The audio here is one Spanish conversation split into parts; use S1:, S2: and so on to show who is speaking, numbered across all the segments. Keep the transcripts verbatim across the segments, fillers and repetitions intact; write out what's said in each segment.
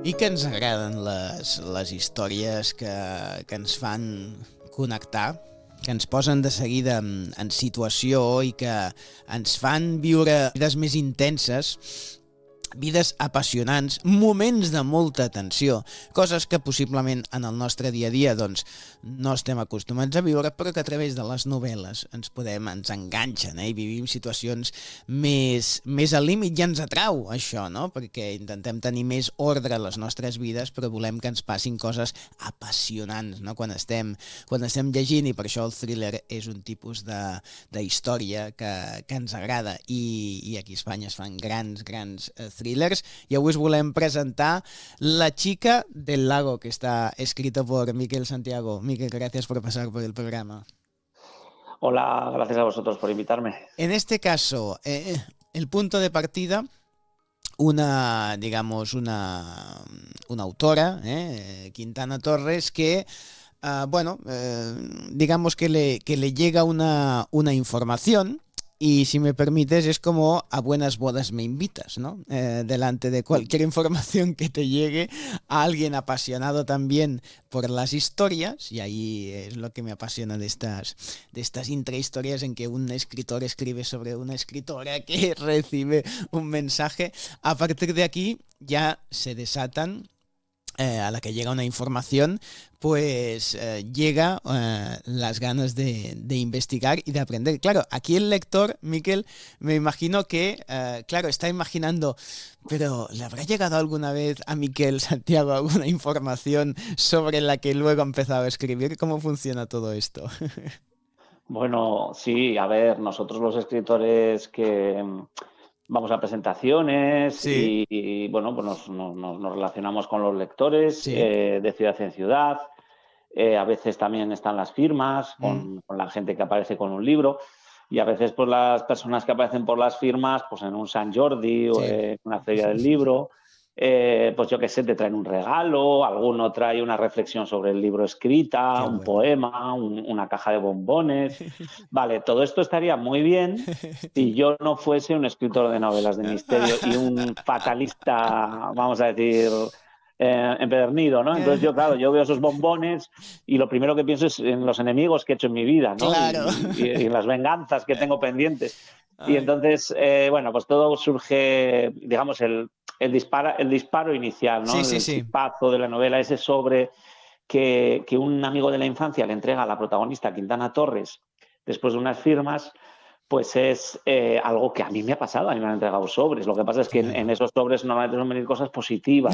S1: I que ens agraden les, les històries que, que ens fan connectar, que ens posen de seguida en, en situació i que ens fan viure vides més intenses, vides apassionants, moments de molta tensió, coses que possiblement en el nostre dia a dia doncs, no estem acostumats a viure, però que a través de les novel·les ens podem, ens enganxen, eh? I vivim situacions més, més al límit i ens atrau això, no? Perquè intentem tenir més ordre a les nostres vides, però volem que ens passin coses apassionants, no? Quan estem, quan estem llegint, i per això el thriller és un tipus de, de història que, que ens agrada, i, i aquí a Espanya es fan grans, grans eh, thrillers, y hoy os volem presentar La chica del lago, que está escrito por Miquel Santiago. Miquel, gracias por pasar por el programa.
S2: Hola, gracias a vosotros por invitarme.
S1: En este caso, eh, el punto de partida, una, digamos, una, una autora, eh, Quintana Torres, que uh, bueno, eh, digamos que le, que le llega una, una información. Y si me permites, es como a buenas bodas me invitas, ¿no? Eh, delante de cualquier información que te llegue a alguien apasionado también por las historias, y ahí es lo que me apasiona de estas, de estas intrahistorias en que un escritor escribe sobre una escritora que recibe un mensaje. A partir de aquí ya se desatan. Eh, a la que llega una información, pues eh, llega eh, las ganas de, de investigar y de aprender. Claro, aquí el lector, Miquel, me imagino que, eh, claro, está imaginando, pero ¿le habrá llegado alguna vez a Miquel Santiago alguna información sobre la que luego ha empezado a escribir? ¿Cómo funciona todo esto?
S2: Bueno, sí, a ver, nosotros los escritores que vamos a presentaciones,
S1: sí.
S2: y, y bueno, pues nos, nos, nos relacionamos con los lectores,
S1: sí.
S2: eh, de ciudad en ciudad. Eh, a veces también están las firmas con,
S1: mm.
S2: con la gente que aparece con un libro, y a veces pues las personas que aparecen por las firmas, pues en un Sant Jordi o
S1: sí.
S2: en una feria del libro, eh, pues yo qué sé, te traen un regalo, alguno trae una reflexión sobre el libro escrita,
S1: Qué
S2: un
S1: bueno.
S2: poema, un, una caja de bombones. Vale, todo esto estaría muy bien si yo no fuese un escritor de novelas de misterio y un fatalista, vamos a decir, eh, empedernido, ¿no? Entonces yo, claro, yo veo esos bombones y lo primero que pienso es en los enemigos que he hecho en mi vida, ¿no?
S1: Claro.
S2: Y, y, y en las venganzas que tengo pendientes.
S1: Ay.
S2: Y entonces, eh, bueno, pues todo surge, digamos, el, el, dispara, el disparo inicial, ¿no?
S1: Sí, sí,
S2: el
S1: sí.
S2: chispazo de la novela, ese sobre que, que un amigo de la infancia le entrega a la protagonista, Quintana Torres, después de unas firmas, pues es eh, algo que a mí me ha pasado. A mí me han entregado sobres. Lo que pasa es que en, en esos sobres normalmente suelen venir cosas positivas,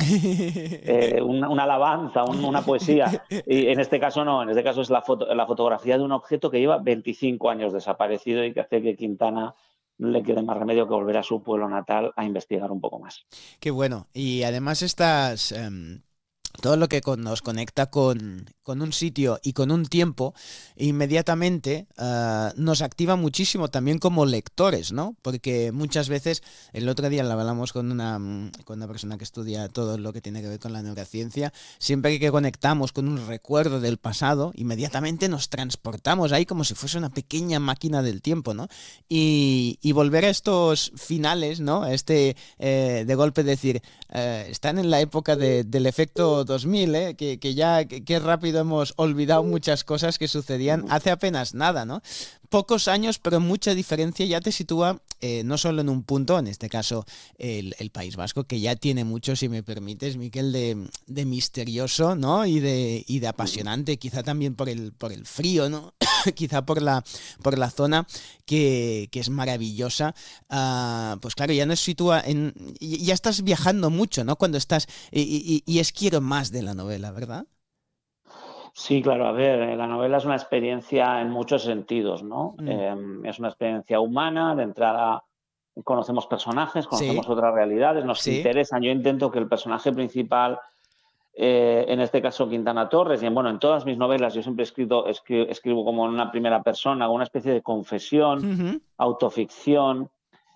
S2: eh, una, una alabanza, un, una poesía. Y en este caso no, en este caso es la, foto, la fotografía de un objeto que lleva veinticinco años desaparecido y que hace que Quintana no le quede más remedio que volver a su pueblo natal a investigar un poco más.
S1: Qué bueno. Y además estas... Um... todo lo que con, nos conecta con, con un sitio y con un tiempo, inmediatamente uh, nos activa muchísimo también como lectores, ¿no? Porque muchas veces, el otro día lo hablamos con una, con una persona que estudia todo lo que tiene que ver con la neurociencia, siempre que conectamos con un recuerdo del pasado, inmediatamente nos transportamos ahí como si fuese una pequeña máquina del tiempo, ¿no? Y, y volver a estos finales, ¿no? Este, eh, de golpe decir, eh, están en la época de, del efecto dos mil, ¿eh? que, que ya que, que rápido hemos olvidado muchas cosas que sucedían hace apenas nada, ¿no? Pocos años, pero mucha diferencia, ya te sitúa eh, no solo en un punto, en este caso el, el País Vasco, que ya tiene mucho, si me permites, Miquel, de, de misterioso, ¿no? Y de, y de apasionante, quizá también por el, por el frío, ¿no? quizá por la, por la zona que, que es maravillosa. Uh, pues claro, ya nos sitúa en... Ya estás viajando mucho, ¿no? Cuando estás... Y, y, y es quiero más de la novela, ¿verdad?
S2: Sí, claro, a ver, la novela es una experiencia en muchos sentidos, ¿no?
S1: Mm.
S2: Eh, es una experiencia humana, de entrada conocemos personajes, conocemos
S1: Sí.
S2: otras realidades, nos
S1: Sí.
S2: interesan. Yo intento que el personaje principal, eh, en este caso Quintana Torres, y en, bueno, en todas mis novelas yo siempre he escrito, escribo, escribo como en una primera persona, una especie de confesión,
S1: Uh-huh.
S2: autoficción.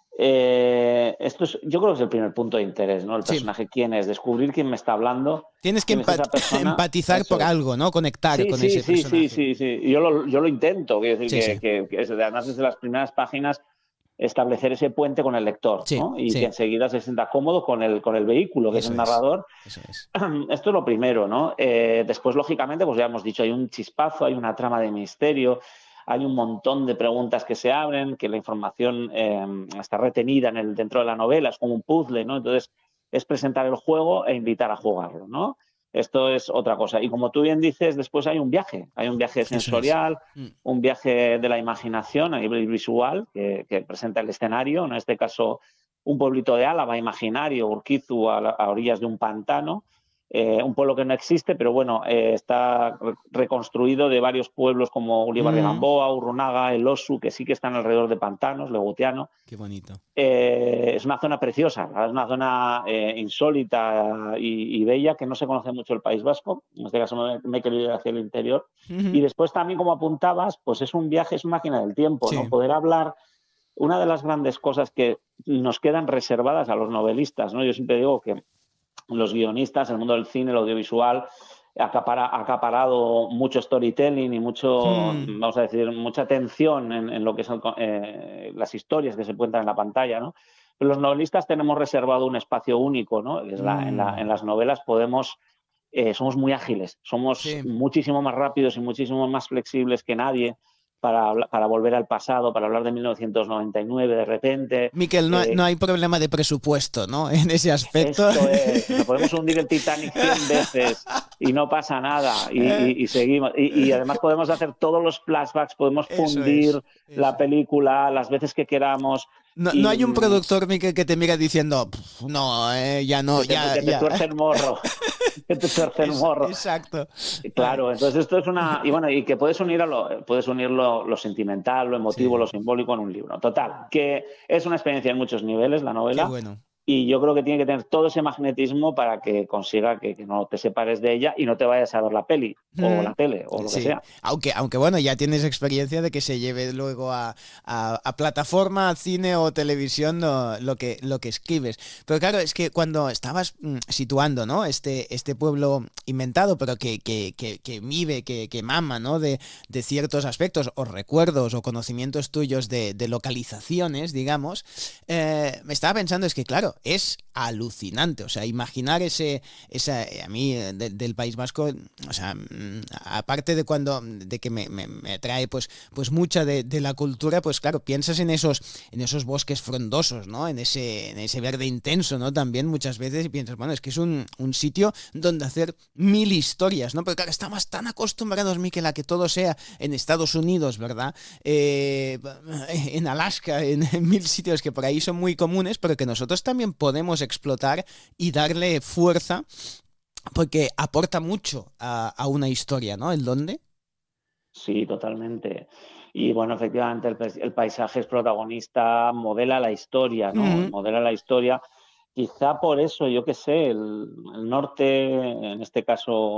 S2: Eh, esto es, yo creo que es el primer punto de interés, ¿no? El
S1: Sí.
S2: personaje, quién es, descubrir quién me está hablando.
S1: Tienes que
S2: quién es
S1: empat-
S2: esa persona.
S1: empatizar
S2: Eso
S1: por
S2: es.
S1: algo, ¿no? Conectar
S2: Sí,
S1: con
S2: sí,
S1: ese
S2: sí,
S1: personaje.
S2: sí, sí, sí. Yo lo, yo lo intento, quiero decir
S1: Sí,
S2: que,
S1: sí.
S2: que, que además desde las primeras páginas establecer ese puente con el lector,
S1: Sí,
S2: ¿no? Y
S1: sí.
S2: que enseguida se sienta cómodo con el, con el vehículo, que es
S1: Eso
S2: el
S1: es.
S2: narrador.
S1: Eso es.
S2: Esto es lo primero, ¿no? Eh, después, lógicamente, pues ya hemos dicho, hay un chispazo, hay una trama de misterio, hay un montón de preguntas que se abren, que la información eh, está retenida en el, dentro de la novela, es como un puzzle, ¿no? Entonces, es presentar el juego e invitar a jugarlo, ¿no? Esto es otra cosa. Y como tú bien dices, después hay un viaje, hay un viaje
S1: Eso es.
S2: sensorial,
S1: Mm.
S2: un viaje de la imaginación a nivel visual, que, que presenta el escenario, en este caso un pueblito de Álava imaginario, Urquizu, a, la, a orillas de un pantano, eh, un pueblo que no existe, pero bueno, eh, está re reconstruido de varios pueblos como Ulibar de
S1: Mm.
S2: Gamboa, Urrunaga, El Osu, que sí que están alrededor de pantanos, Legutiano.
S1: Qué bonito.
S2: Eh, es una zona preciosa, es una zona eh, insólita y, y bella que no se conoce mucho el País Vasco. En este caso me, me he querido ir hacia el interior.
S1: Uh-huh.
S2: Y después también, como apuntabas, pues es un viaje, es una máquina del tiempo, ¿no?
S1: Sí.
S2: Poder hablar. Una de las grandes cosas que nos quedan reservadas a los novelistas, ¿no? Yo siempre digo que los guionistas, el mundo del cine, el audiovisual, acapara, ha acaparado mucho storytelling y mucho,
S1: Mm.
S2: vamos a decir, mucha atención en, en lo que son eh, las historias que se cuentan en la pantalla, ¿no? Pero los novelistas tenemos reservado un espacio único, ¿no? Es la, en, la, en las novelas podemos, eh, somos muy ágiles, somos
S1: Sí.
S2: muchísimo más rápidos y muchísimo más flexibles que nadie. Para, para volver al pasado, para hablar de mil novecientos noventa y nueve de repente.
S1: Miquel, no,
S2: Eh,
S1: no hay problema de presupuesto, ¿no? En ese aspecto.
S2: Esto es, o sea, podemos hundir el Titanic cien veces y no pasa nada y, y, y seguimos. Y, y además podemos hacer todos los flashbacks, podemos
S1: Eso
S2: fundir
S1: es. Eso.
S2: la película las veces que queramos.
S1: No, no
S2: Y,
S1: hay un productor, Miquel, que te mira diciendo, no, eh, ya no,
S2: que te,
S1: ya,
S2: que te
S1: ya.
S2: tuerce el morro. Que te tuerce el
S1: Es,
S2: morro.
S1: exacto.
S2: Claro, entonces esto es una. Y bueno, y que puedes unir a lo, puedes unir lo, lo sentimental, lo emotivo,
S1: Sí.
S2: lo simbólico en un libro. Total, que es una experiencia en muchos niveles la
S1: Qué
S2: novela.
S1: bueno.
S2: Y yo creo que tiene que tener todo ese magnetismo para que consiga que, que no te separes de ella y no te vayas a ver la peli o la tele o lo que
S1: Sí,
S2: sea.
S1: aunque, aunque bueno, ya tienes experiencia de que se lleve luego a, a, a plataforma, a cine o televisión lo, lo, que, lo que escribes. Pero claro, es que cuando estabas mm, situando, ¿no? este, este pueblo inventado, pero que, que, que, que vive, que, que mama, ¿no? de, de ciertos aspectos o recuerdos o conocimientos tuyos de, de localizaciones, digamos, eh, me estaba pensando, es que claro, es alucinante, o sea, imaginar ese, esa, a mí de, del País Vasco, o sea, aparte de cuando, de que me, me, me atrae pues, pues mucha de, de la cultura, pues claro, piensas en esos, en esos bosques frondosos, ¿no? En ese, en ese verde intenso, ¿no? También muchas veces y piensas, bueno, es que es un, un sitio donde hacer mil historias, ¿no? Pero claro, estamos tan acostumbrados, Miquel, a que todo sea en Estados Unidos, ¿verdad? Eh, en Alaska, en, en mil sitios que por ahí son muy comunes, pero que nosotros también podemos explotar y darle fuerza porque aporta mucho a, a una historia, ¿no? ¿El dónde?
S2: Sí, totalmente. Y bueno, efectivamente el, el paisaje es protagonista, modela la historia, ¿no?
S1: Mm-hmm.
S2: Modela la historia. Quizá por eso, yo qué sé, el, el norte, en este caso